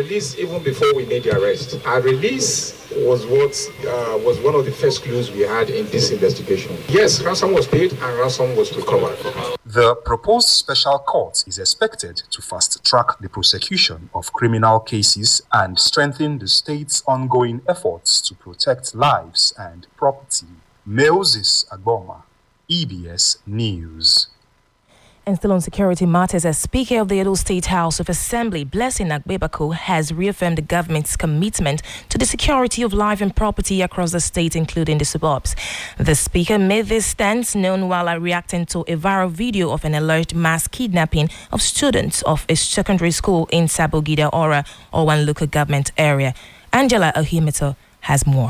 released even before we made the arrest. Our release was was one of the first clues we had in this investigation. Yes, ransom was paid and ransom was recovered. The proposed special court is expected to fast-track the prosecution of criminal cases and strengthen the state's ongoing efforts to protect lives and property. Moses Agboma, EBS News. And still on security matters, as Speaker of the Edo State House of Assembly, Blessing Agbebaku, has reaffirmed the government's commitment to the security of life and property across the state, including the suburbs. The Speaker made this stance known while reacting to a viral video of an alleged mass kidnapping of students of a secondary school in Sabogida Ora, Owan local government area. Angela Ahimito has more.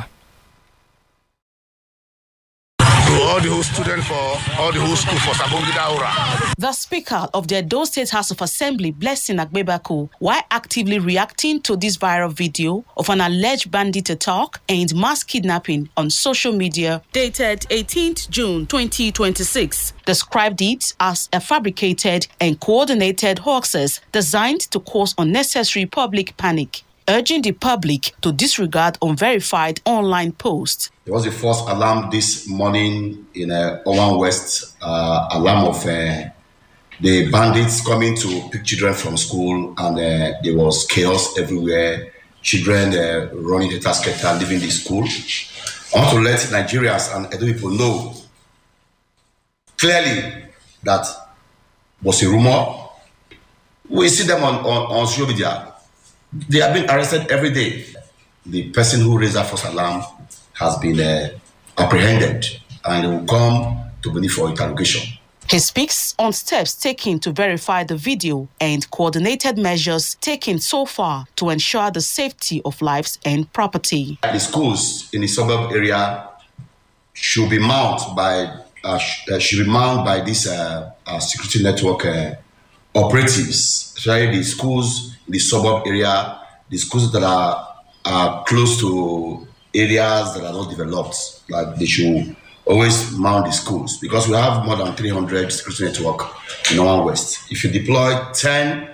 All the whole students for all the whole school for Sabongida Ora. The Speaker of the Edo State House of Assembly, Blessing Agbebaku, while actively reacting to this viral video of an alleged bandit attack and mass kidnapping on social media dated 18th June 2026, described it as a fabricated and coordinated hoaxes designed to cause unnecessary public panic, urging the public to disregard unverified online posts. There was the first alarm this morning in Owan West, alarm of the bandits coming to pick children from school, and there was chaos everywhere. Children running the tasket and leaving the school. I want to let Nigerians and Edo people know clearly that was a rumor. We see them on social media. They are being arrested every day. The person who raised that first alarm has been apprehended and will come to Benin for interrogation. He speaks on steps taken to verify the video and coordinated measures taken so far to ensure the safety of lives and property. The schools in the suburb area should be mounted by this security network operatives, especially the schools in the suburb area, the schools that are close to areas that are not developed. Like, they should always mount the schools, because we have more than 300 security network in Owan West. If you deploy 10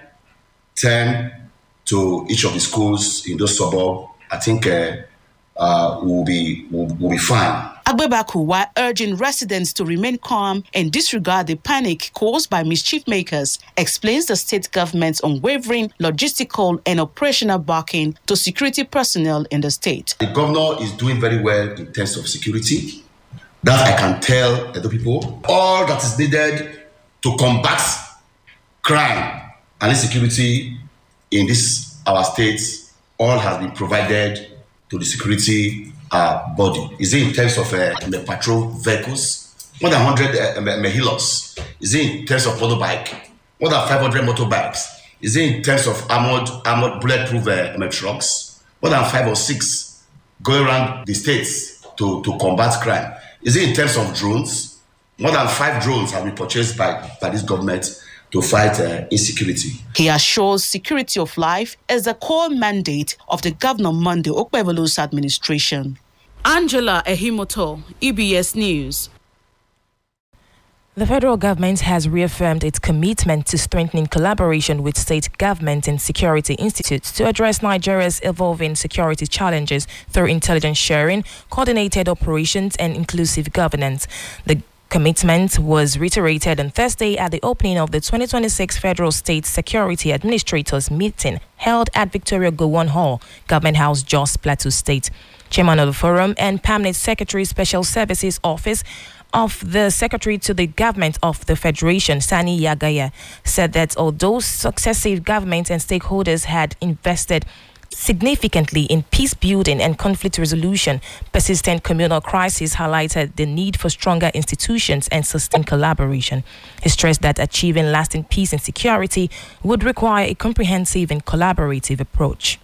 to each of the schools in those suburbs, I think we'll be fine. Agbebaku, while urging residents to remain calm and disregard the panic caused by mischief makers, explains the state government's unwavering logistical and operational backing to security personnel in the state. The governor is doing very well in terms of security. That I can tell the people. All that is needed to combat crime and insecurity in this our state, all has been provided to the security body. Is it in terms of patrol vehicles? More than 100 Hilux. Is it in terms of motorbike? More than 500 motorbikes. Is it in terms of armored bulletproof trucks? More than 5 or 6 going around the states to combat crime. Is it in terms of drones? More than 5 drones have been purchased by this government to fight insecurity. He assures security of life as the core mandate of the Governor Monday Okpebholo's administration. Angela Ehimoto, EBS News. The federal government has reaffirmed its commitment to strengthening collaboration with state government and security institutes to address Nigeria's evolving security challenges through intelligence sharing, coordinated operations, and inclusive governance. The commitment was reiterated on Thursday at the opening of the 2026 Federal State Security Administrators meeting held at Victoria Gowon Hall, Government House, Jos Plateau State. Chairman of the forum and permanent Secretary Special Services Office of the Secretary to the Government of the Federation, Sani Yagaya, said that although successive governments and stakeholders had invested significantly in peace building and conflict resolution, persistent communal crisis highlighted the need for stronger institutions and sustained collaboration. He stressed that achieving lasting peace and security would require a comprehensive and collaborative approach.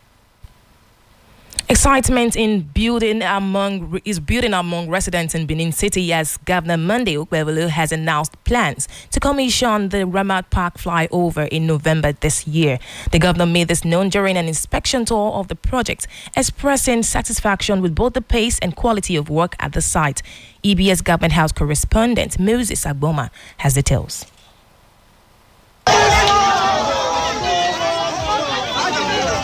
Excitement is building among residents in Benin City as Governor Monday Okpebholo has announced plans to commission the Ramat Park flyover in November this year. The governor made this known during an inspection tour of the project, expressing satisfaction with both the pace and quality of work at the site. EBS Government House correspondent Moses Agboma has details.